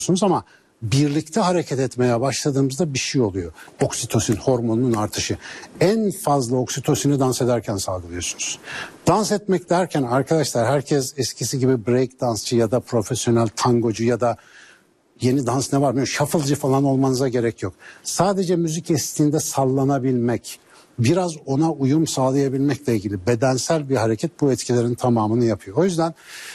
ama birlikte hareket etmeye başladığımızda bir şey oluyor. Oksitosin hormonunun artışı. En fazla oksitosini dans ederken salgılıyorsunuz. Dans etmek derken arkadaşlar herkes eskisi gibi break dansçı ya da profesyonel tangocu ya da yeni dans ne var bilmiyorum, shuffle'cı falan olmanıza gerek yok. Sadece müzik eşliğinde sallanabilmek, biraz ona uyum sağlayabilmekle ilgili bedensel bir hareket bu etkilerin tamamını yapıyor. O yüzden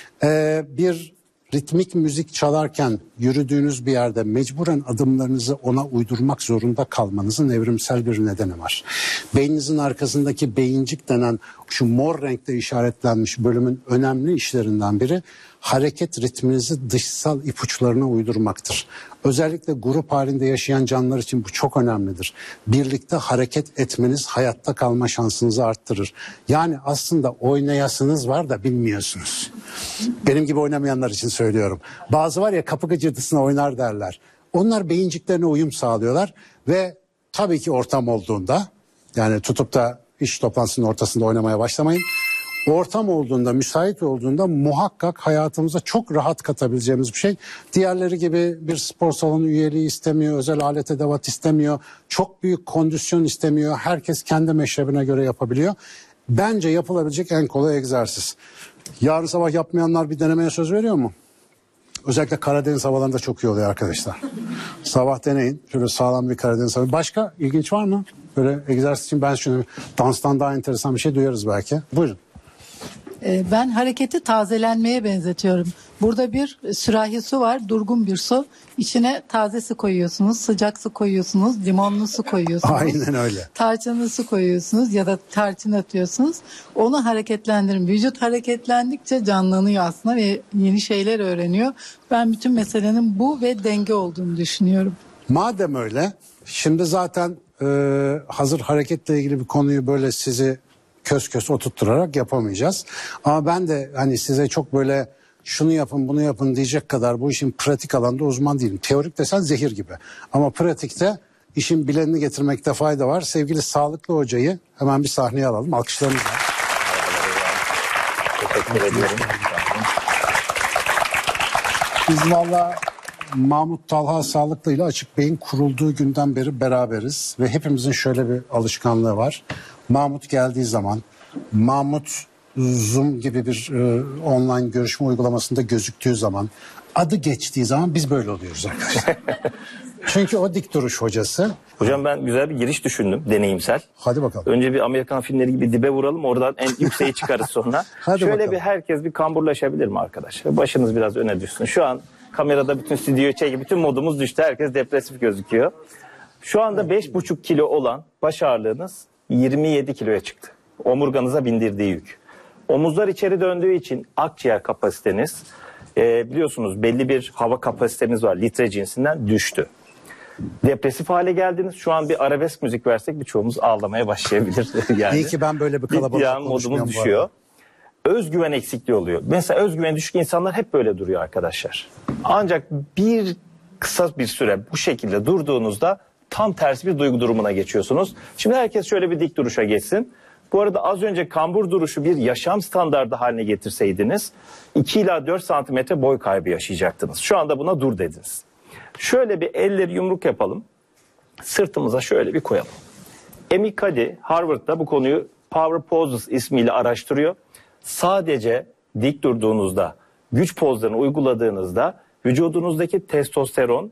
bir ritmik müzik çalarken yürüdüğünüz bir yerde mecburen adımlarınızı ona uydurmak zorunda kalmanızın evrimsel bir nedeni var. Beyninizin arkasındaki beyincik denen şu mor renkte işaretlenmiş bölümün önemli işlerinden biri hareket ritminizi dışsal ipuçlarına uydurmaktır. Özellikle grup halinde yaşayan canlılar için bu çok önemlidir. Birlikte hareket etmeniz hayatta kalma şansınızı arttırır. Yani aslında oynayasınız var da bilmiyorsunuz. Benim gibi oynamayanlar için söylüyorum. Bazı var ya kapı gıcırtısına oynar derler. Onlar beyinciklerine uyum sağlıyorlar ve tabii ki ortam olduğunda, yani tutup da iş toplantısının ortasında oynamaya başlamayın. Ortam olduğunda, müsait olduğunda muhakkak hayatımıza çok rahat katabileceğimiz bir şey. Diğerleri gibi bir spor salonu üyeliği istemiyor, özel alet edevat istemiyor, çok büyük kondisyon istemiyor. Herkes kendi meşrebine göre yapabiliyor. Bence yapılabilecek en kolay egzersiz. Yarın sabah yapmayanlar bir denemeye söz veriyor mu? Özellikle Karadeniz havalarında çok iyi oluyor arkadaşlar. Sabah deneyin. Şöyle sağlam bir Karadeniz havası. Başka ilginç var mı? Böyle egzersiz için ben şunu, danstan daha enteresan bir şey duyarız belki. Buyurun. Ben hareketi tazelenmeye benzetiyorum. Burada bir sürahi su var, durgun bir su. İçine taze su koyuyorsunuz, sıcak su koyuyorsunuz, limonlu su koyuyorsunuz. Aynen öyle. Tarçınlı su koyuyorsunuz ya da tarçın atıyorsunuz. Onu hareketlendirin. Vücut hareketlendikçe canlanıyor aslında ve yeni şeyler öğreniyor. Ben bütün meselenin bu ve denge olduğunu düşünüyorum. Madem öyle, şimdi zaten hazır hareketle ilgili bir konuyu böyle sizi kös kös oturtturarak yapamayacağız. Ama ben de hani size çok böyle şunu yapın bunu yapın diyecek kadar bu işin pratik alanda uzman değilim. Teorik desen zehir gibi. Ama pratikte işin bilenini getirmekte fayda var. Sevgili Sağlıklı Hoca'yı hemen bir sahneye alalım. Alkışlarınızla. Teşekkür ederim. Biz valla Mahmut Talha Sağlıklı ile Açık Bey'in kurulduğu günden beri beraberiz. Ve hepimizin şöyle bir alışkanlığı var. Mahmut geldiği zaman, Mahmut Zoom gibi bir online görüşme uygulamasında gözüktüğü zaman, adı geçtiği zaman biz böyle oluyoruz arkadaşlar. Çünkü o dik duruş hocası. Hocam ben güzel bir giriş düşündüm, deneyimsel. Hadi bakalım. Önce bir Amerikan filmleri gibi dibe vuralım, oradan en yükseğe çıkarız sonra. Şöyle bakalım. bir herkes bir kamburlaşabilir mi arkadaşlar? Başınız biraz öne düşsün. Şu an kamerada bütün stüdyoyu çekiyor, bütün modumuz düştü, herkes depresif gözüküyor. Şu anda 5,5 kilo olan baş ağırlığınız 27 kiloya çıktı. Omurganıza bindirdiği yük. Omuzlar içeri döndüğü için akciğer kapasiteniz biliyorsunuz belli bir hava kapasiteniz var, litre cinsinden düştü. Depresif hale geldiniz. Şu an bir arabesk müzik versek birçoğumuz ağlamaya başlayabilir. Yani. İyi ki ben böyle bir kalabalıkla modumuz düşüyor. Özgüven eksikliği oluyor. Mesela özgüven düşük insanlar hep böyle duruyor arkadaşlar. Ancak bir kısa bir süre bu şekilde durduğunuzda tam tersi bir duygu durumuna geçiyorsunuz. Şimdi herkes şöyle bir dik duruşa geçsin. Bu arada az önce kambur duruşu bir yaşam standardı haline getirseydiniz 2 ila 4 santimetre boy kaybı yaşayacaktınız. Şu anda buna dur dediniz. Şöyle bir elleri yumruk yapalım. Sırtımıza şöyle bir koyalım. Amy Cuddy Harvard'da bu konuyu Power Poses ismiyle araştırıyor. Sadece dik durduğunuzda, güç pozlarını uyguladığınızda vücudunuzdaki testosteron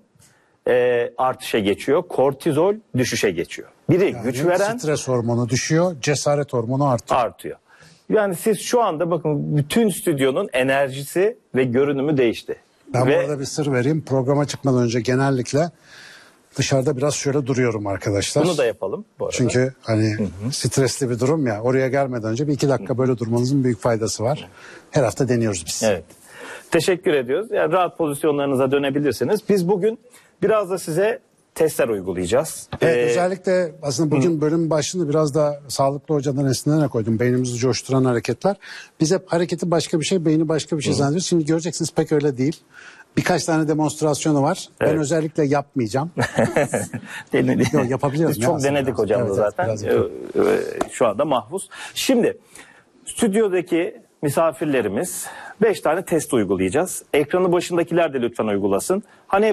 artışa geçiyor, kortizol düşüşe geçiyor. Biri yani güç veren, stres hormonu düşüyor, cesaret hormonu artıyor. Yani siz şu anda bakın bütün stüdyonun enerjisi ve görünümü değişti. Ben burada bir sır vereyim. Programa çıkmadan önce genellikle dışarıda biraz şöyle duruyorum arkadaşlar. Bunu da yapalım bu arada. Çünkü hani stresli bir durum ya. Oraya gelmeden önce bir 2 dakika böyle durmanızın büyük faydası var. Her hafta deniyoruz biz. Evet. Teşekkür ediyoruz. Yani rahat pozisyonlarınıza dönebilirsiniz. Biz bugün biraz da size testler uygulayacağız. Evet, özellikle aslında bugün bölüm başında biraz da Sağlıklı Hoca'dan esinlenerek koydum. Beynimizi coşturan hareketler. Biz hep hareketi başka bir şey, beyni başka bir şey zannediyoruz. Şimdi göreceksiniz pek öyle değil. Birkaç tane demonstrasyonu var. Evet. Ben özellikle yapmayacağım. Yok, yapabiliyoruz. Biz çok denedik hocam da zaten. Şu anda mahvus. Şimdi stüdyodaki misafirlerimiz 5 tane test uygulayacağız. Ekranı başındakiler de lütfen uygulasın. Hani